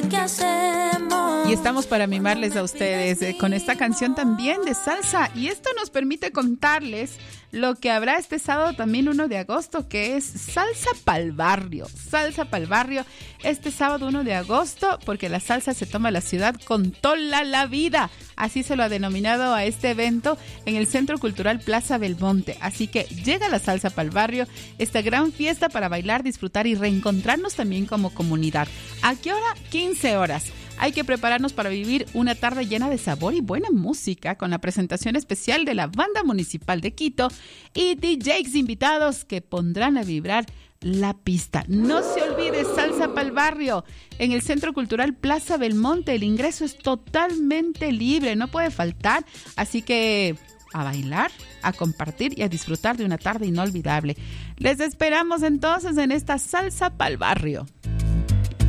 ¿qué hacemos? Y estamos para mimarles a ustedes con esta canción también de salsa. Y esto nos permite contarles lo que habrá este sábado también 1 de agosto, que es Salsa Pa'l Barrio. Salsa Pa'l Barrio este sábado 1 de agosto, porque la salsa se toma la ciudad con toda la vida. Así se lo ha denominado a este evento en el Centro Cultural Plaza Belmonte. Así que llega la Salsa Pa'l Barrio, esta gran fiesta para bailar, disfrutar y reencontrarnos también como comunidad. ¿A qué hora? 15 horas. Hay que prepararnos para vivir una tarde llena de sabor y buena música con la presentación especial de la Banda Municipal de Quito y DJs invitados que pondrán a vibrar la pista. No se olvide, Salsa Pa'l Barrio en el Centro Cultural Plaza Belmonte. El ingreso es totalmente libre, no puede faltar, así que a bailar, a compartir y a disfrutar de una tarde inolvidable. Les esperamos entonces en esta Salsa Pa'l Barrio.